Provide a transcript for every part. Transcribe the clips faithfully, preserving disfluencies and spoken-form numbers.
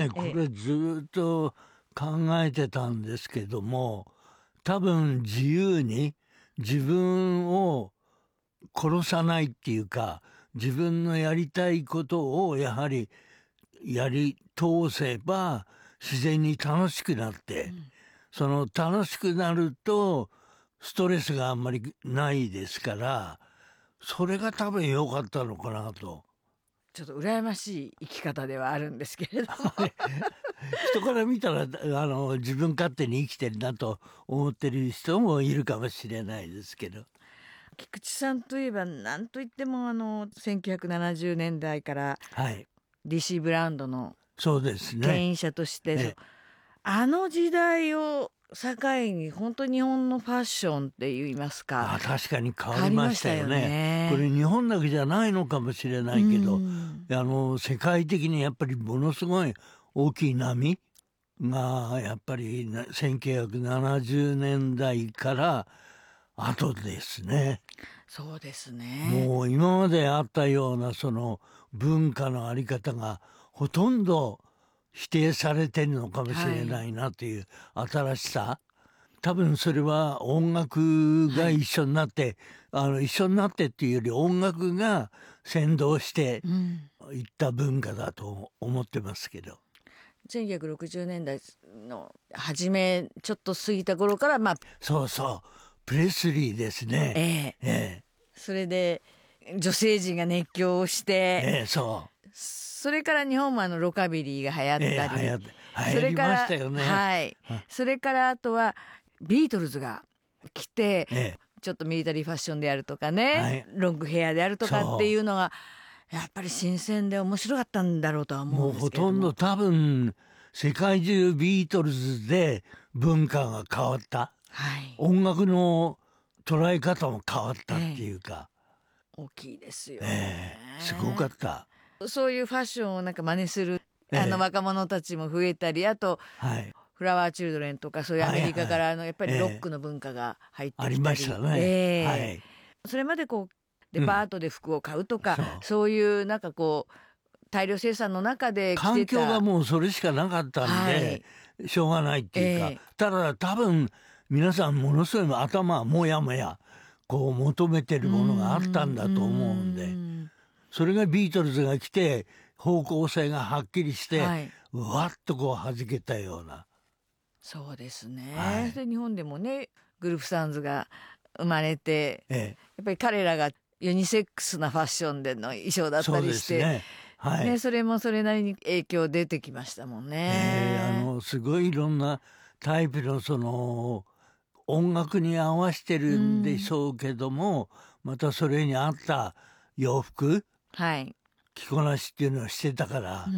ね、これずっと考えてたんですけども、多分自由に自分を殺さないっていうか、自分のやりたいことをやはりやり通せば自然に楽しくなって、うん、その楽しくなるとストレスがあんまりないですから、それが多分良かったのかなと。 ちょっと羨ましい生き方ではあるんですけれども人から見たらあの自分勝手に生きてるなと思ってる人もいるかもしれないですけど、 菊池さんといえば何といってもあのせんきゅうひゃくななじゅうねんだいから ディーシー ブランドの牽引者として、ね、あの時代を境に本当に日本のファッションって言いますか、 あ、確かに変わりましたよね。これ日本だけじゃないのかもしれないけど、あの世界的にやっぱりものすごい大きい波がやっぱりせんきゅうひゃくななじゅうねんだいから後ですね。 そうですね。 もう今まであったようなその文化のあり方がほとんど否定されてるのかもしれないなという新しさ、はい、多分それは音楽が一緒になって、はい、あの一緒になってっていうより音楽が先導していった文化だと思ってますけど、うん、 せんきゅうひゃくろくじゅうねんだいの初めちょっと過ぎた頃から、まあ、 そうそうプレスリーですね、 えーえー、それで女性陣が熱狂して、 えー、そうそれから日本もあのロカビリーが流行ったり、えー、流行りましたよね。 はい、それからあとはビートルズが来て、えー、ちょっとミリタリーファッションであるとかね、はい、ロングヘアであるとかっていうのがやっぱり新鮮で面白かったんだろうとは思うんですけども、 もうほとんど多分世界中ビートルズで文化が変わった、はい、音楽の捉え方も変わったっていうか、 えー、大きいですよね、 えー、すごかった。 そういうファッションをなんか真似するあの若者たちも増えたり、あと、はい、フラワーチルドレンとかそういうアメリカからあのやっぱりロックの文化が入ってきたり、えー、ありましたね、えーはい、それまでこうデパートで服を買うとか、うん、そう、そういうなんかこう大量生産の中で着てた環境がもうそれしかなかったんで、はい、しょうがないっていうか、えー、ただ多分皆さんものすごい頭はもやもやこう求めてるものがあったんだと思うんで、んそれがビートルズが来て方向性がはっきりして、はい、わっとこう弾けたような。 そうですね、はい、で日本でもねグループサウンズが生まれて、ええ、やっぱり彼らがユニセックスなファッションでの衣装だったりして、ねはいね、それもそれなりに影響出てきましたもんね、 えー、あのすごいいろんなタイプのその音楽に合わせてるんでしょうけども、うん、またそれに合った洋服、はい、着こなしっていうのをしてたから、うん、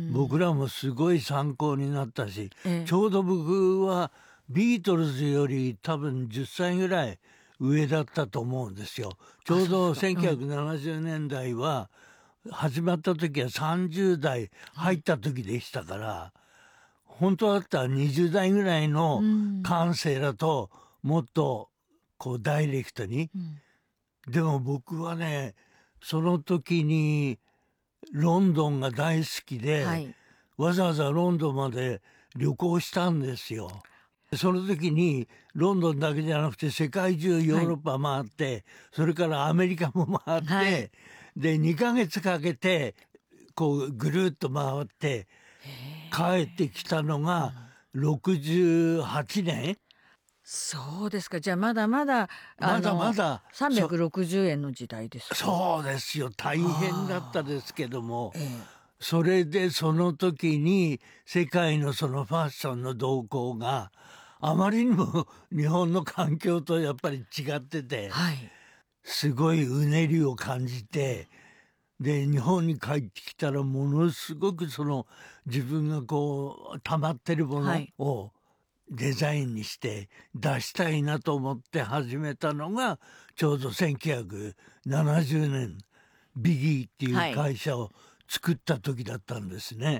僕らもすごい参考になったし、ええ、ちょうど僕はビートルズより多分じゅっさいぐらい上だったと思うんですよ。ちょうどせんきゅうひゃくななじゅうねんだいは始まった時はさんじゅうだい入った時でしたから、本当だったらにじゅうだいぐらいの感性だともっとこうダイレクトに、うん、でも僕はねその時にロンドンが大好きで、はい、わざわざロンドンまで旅行したんですよ。その時にロンドンだけじゃなくて世界中ヨーロッパ回って、はい、それからアメリカも回って、はい、でにかげつかけてこうぐるっと回って帰ってきたのがろくじゅうはちねん。 そうですか。じゃあまだまだまだまださんびゃくろくじゅうえんの時代ですか。 そうですよ。大変だったですけども、ええ、それでその時に世界のそのファッションの動向があまりにも日本の環境とやっぱり違ってて、はい、すごいうねりを感じて、で日本に帰ってきたらものすごくその自分がこう溜まってるものをデザインにして出したいなと思って始めたのがちょうどせんきゅうひゃくななじゅうねんビギーっていう会社を作った時だったんですね、はい、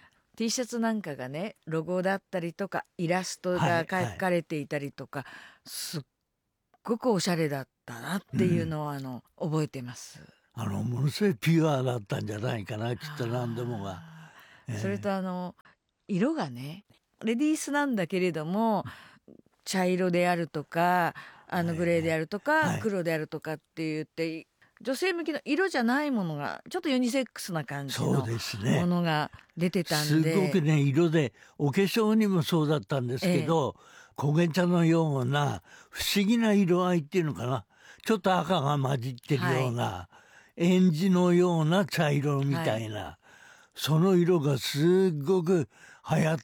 T シャツなんかがねロゴだったりとかイラストが描かれていたりとか、はいはい、すっごくおしゃれだったなっていうのを、うん、あの覚えてます。 あのものすごいピュアだったんじゃないかなきっと何でもが。 えー、それとあの色がねレディースなんだけれども茶色であるとかあのグレーであるとか、はい、黒であるとかって言って女性向きの色じゃないものがちょっとユニセックスな感じのものが出てたんで、 すごくね色でお化粧にもそうだったんですけど、えー、焦げ茶のような不思議な色合いっていうのかな、ちょっと赤が混じってるような、はい、エンジのような茶色みたいな、はい、その色がすっごく流行って、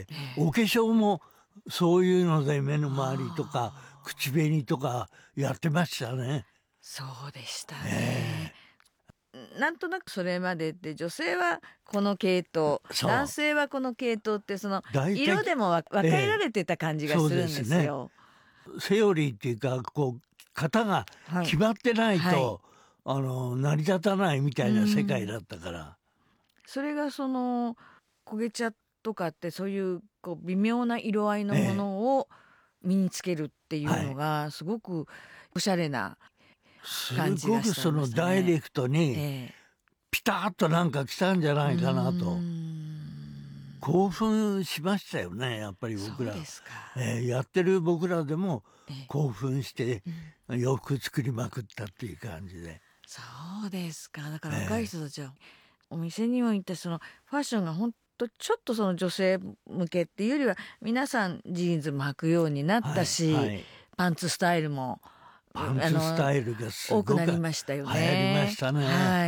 えー、お化粧もそういうので目の周りとか口紅とかやってましたね。 そうでしたね、えー、なんとなくそれまでって女性はこの系統男性はこの系統ってその色でも分けられてた感じがするんですよ、 えー、そうですね。セオリーっていうかこう型が決まってないと、はいはい、あの成り立たないみたいな世界だったから、 それがその焦げ茶とかってそういうこう微妙な色合いのものを身につけるっていうのがすごくおしゃれな感じがしてましたね。 すごくそのダイレクトにピタッとなんか来たんじゃないかなと興奮しましたよね、やっぱり僕ら。 そうですか、 えー、やってる僕らでも興奮して洋服作りまくったっていう感じで。 そうですか。だから若い人たちは、えー、お店にも行ってそのファッションが本当ちょっとその女性向けっていうよりは皆さんジーンズも履くようになったし、はいはい、パンツスタイルもパンツスタイルがすごく多くなりましたよね。 流行りましたね。 はい。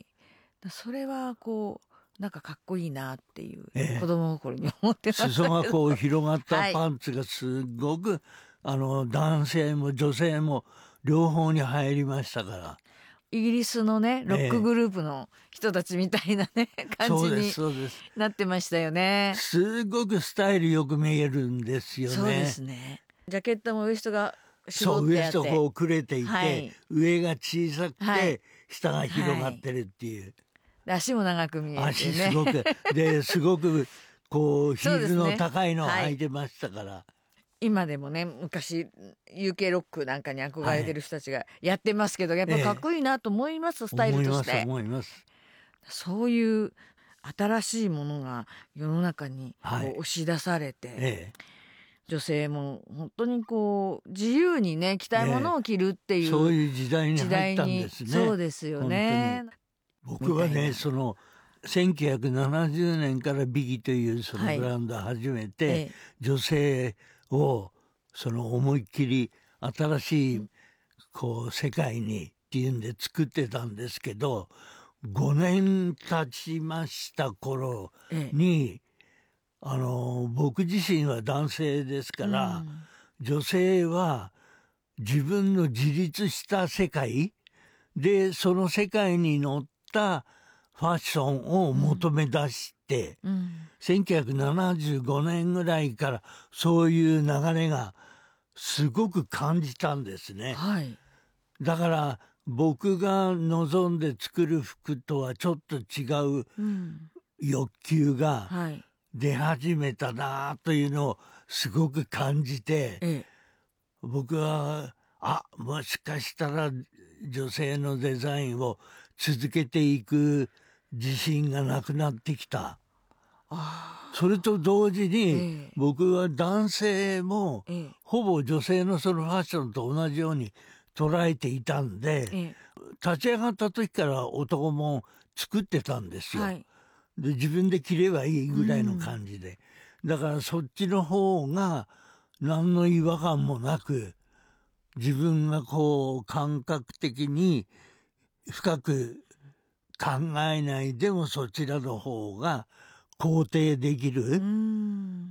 それはこうなんかかっこいいなっていう、ええ、子供心に思ってましたけど、 裾がこう広がったパンツがすごく、はい、あの男性も女性も両方に入りましたから。 イギリスのねロックグループの人たちみたいなね、ええ、感じになってましたよね。 すごくスタイルよく見えるんですよね。 そうですね。ジャケットもウエストがそうウエストこうくれていて、はい、上が小さくて、はい、下が広がってるっていう、 はい、足も長く見えてね。 足すごくですごくこうヒールの高いのを履いてましたから、ね、はい、 今でもね昔 ユーケー ロックなんかに憧れてる人たちがやってますけど、やっぱかっこいいなと思います、ええ、スタイルとして。 思います思います。 そういう新しいものが世の中にこう押し出されて、はい、ええ、女性も本当にこう自由にね着たいものを着るっていう、えー、 そういう時代に入ったんですね。 そうですよね。 僕はねそのせんきゅうひゃくななじゅうねんからビギというそのブランドを始めて、はい、女性をその思いっきり新しいこう世界にっていうんで作ってたんですけど、ごねん経ちました頃に、ええ、あの僕自身は男性ですから、うん、女性は自分の自立した世界でその世界に乗ったファッションを求め出して、うんうん、せんきゅうひゃくななじゅうごねんぐらいからそういう流れがすごく感じたんですね、はい、だから僕が望んで作る服とはちょっと違う欲求が、うん、はい、出始めたなというのをすごく感じて、ええ、僕はあもしかしたら女性のデザインを続けていく自信がなくなってきた。あ、それと同時に、ええ、僕は男性も、ええ、ほぼ女性のそのファッションと同じように捉えていたんで、ええ、立ち上がった時から男も作ってたんですよ、はい、で自分で着ればいいぐらいの感じで、うん、だからそっちの方が何の違和感もなく自分がこう感覚的に深く考えないでもそちらの方が肯定できる、うん、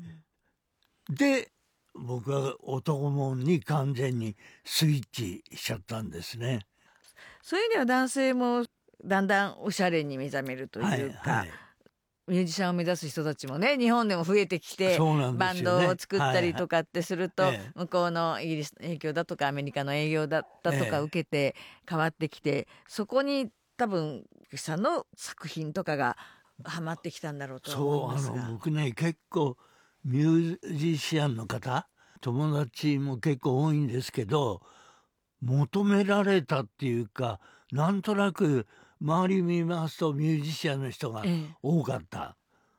で僕は男もんに完全にスイッチしちゃったんですね。 そういう意味では男性もだんだんおしゃれに目覚めるというか、はいはい、ミュージシャンを目指す人たちもね日本でも増えてきて、ね、バンドを作ったりとかってすると、はいはい、向こうのイギリスの影響だとかアメリカの影響だったとか受けて変わってきて、ええ、そこに多分菊池さんの作品とかがハマってきたんだろうと思いますが。 そうあの僕ね結構ミュージシャンの方友達も結構多いんですけど求められたっていうかなんとなく周り見ますとミュージシャンの人が多かった、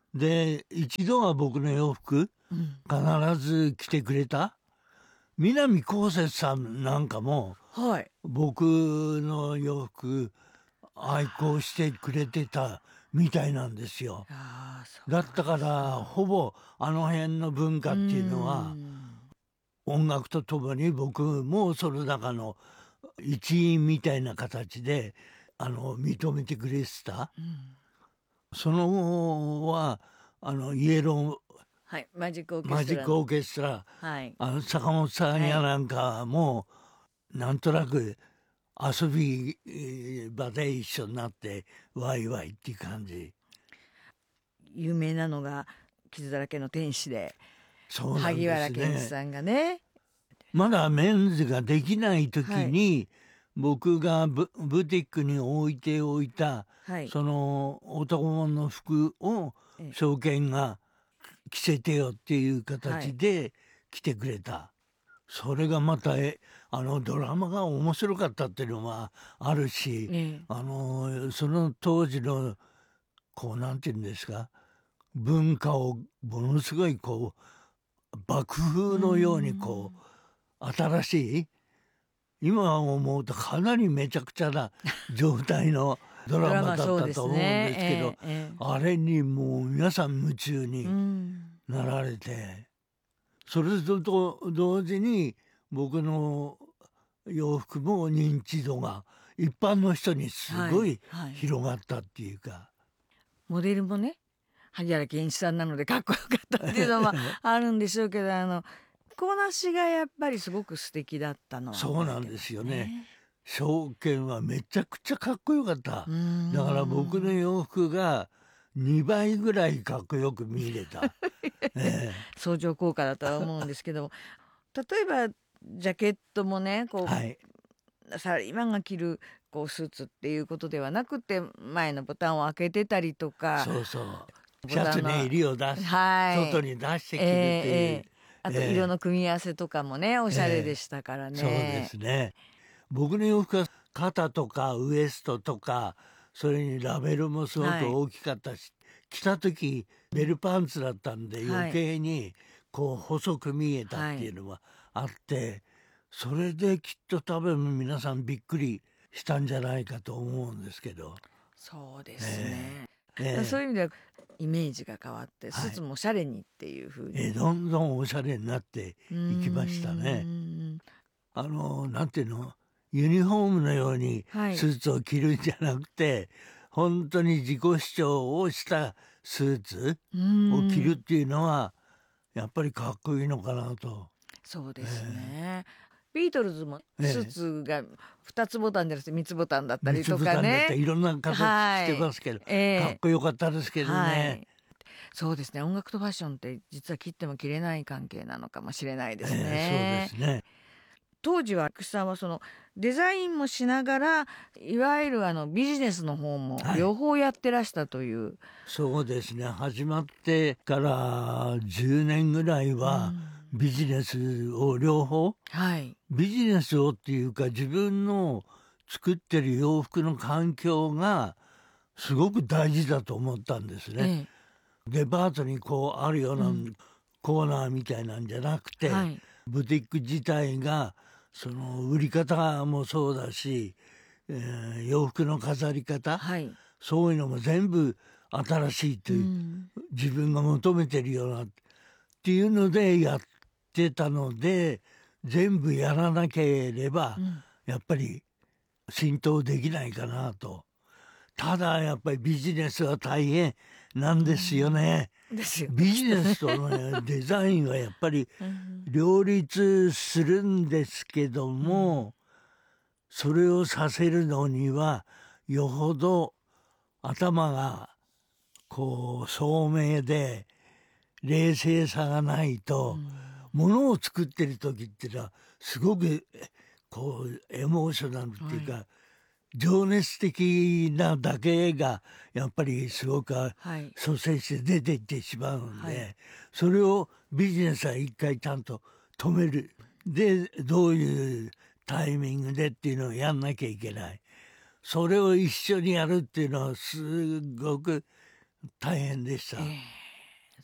で一度は僕の洋服、うん、必ず着てくれた南こうせつさんなんかも、はい、僕の洋服愛好してくれてたみたいなんですよ。あ、そうだったからほぼあの辺の文化っていうのは音楽とともに僕もその中の一員みたいな形であの認めてくれてた、うん、その後はあのイエロー、 はい、マジックオーケストラマジックオーケストラ、はい、あの坂本さんやなんかも、はい、なんとなく遊び場で一緒になってワイワイっていう感じ。 有名なのが傷だらけの天使で、そうなんですね、萩原健一さんがね、 まだメンズができない時に、はい、僕が ブ, ブティックに置いておいた、はい、その男物の服を証券が着せてよっていう形で来てくれた、はい、それがまたえあのドラマが面白かったっていうのはあるし、ね、あのその当時のこうなんていうんですか、文化をものすごいこう爆風のようにこう新しい、今思うとかなりめちゃくちゃな状態のドラマだったと思うんですけど、ねえーえー、あれにもう皆さん夢中になられて、それと同時に僕の洋服も認知度が一般の人にすごい広がったっていうか、はいはい、 モデルもね萩原健一さんなのでかっこよかったっていうのはあるんでしょうけどあの着こなしがやっぱりすごく素敵だったのは、ね、 そうなんですよね。証券はめちゃくちゃかっこよかった。だから僕の洋服がにばいぐらいかっこよく見入れた、 えー、相乗効果だとは思うんですけど例えばジャケットもねこう、はい、サラリーマンが着るこうスーツっていうことではなくて前のボタンを開けてたりとか、 そうそうシャツに襟を出し、はい、外に出して着るっていう、 えーえーあと色の組み合わせとかもね、えー、おしゃれでしたからね、 そうですね。僕の洋服は肩とかウエストとかそれにラベルもすごく大きかったし、はい、着た時ベルパンツだったんで余計にこう細く見えたっていうのはあって、はい、それできっと多分皆さんびっくりしたんじゃないかと思うんですけど。 そうですね、えーえー、そういう意味ではイメージが変わってスーツもおしゃれにっていう風に、 はい、えー、どんどんおしゃれになっていきましたね。あのなんていうのユニフォームのようにスーツを着るんじゃなくて、はい、本当に自己主張をしたスーツを着るっていうのはやっぱりかっこいいのかなと。 そうですね、えービートルズもスーツがふたつボタンじゃなくてみっつボタンだったりとかね、 いろんな形してますけど、はい、えー、かっこよかったですけどね、はい、 そうですね。音楽とファッションって実は切っても切れない関係なのかもしれないですね、 えー、そうですね。 当時は菊池さんはそのデザインもしながらいわゆるあのビジネスの方も両方やってらしたという、はい、 そうですね。始まってからじゅうねんぐらいは、うんビジネスを両方、はい、ビジネスをっていうか自分の作ってる洋服の環境がすごく大事だと思ったんですね、ええ、デパートにこうあるようなコーナーみたいなんじゃなくて、うんはい、ブティック自体がその売り方もそうだし、えー、洋服の飾り方、はい、そういうのも全部新しいという、うん、自分が求めてるようなっていうのでやってたので全部やらなければやっぱり浸透できないかなと。ただやっぱりビジネスは大変なんですよね、 うん、ですよね。 ビジネスと、ね、デザインはやっぱり両立するんですけども、うん、それをさせるのにはよほど頭がこう聡明で冷静さがないと、うん、ものを作ってる時っていうのはすごくこうエモーショナルっていうか、はい、情熱的なだけがやっぱりすごく蘇生して出ていってしまうんで、はい、それをビジネスは一回ちゃんと止めるでどういうタイミングでっていうのをやんなきゃいけない。それを一緒にやるっていうのはすごく大変でした。えー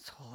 そう